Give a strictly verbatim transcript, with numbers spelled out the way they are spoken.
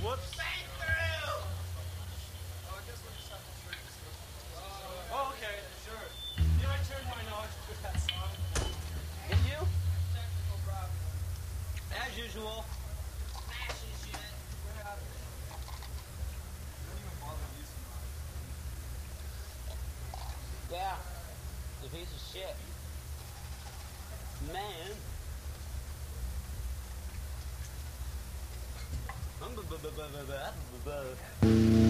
Whoops. Oh, okay, sure. Yeah, I turned my knowledge to that song. Did you? Technical problem. As usual. Smashing shit. Don't even bother using mine. Yeah. The piece of shit. Man. I'm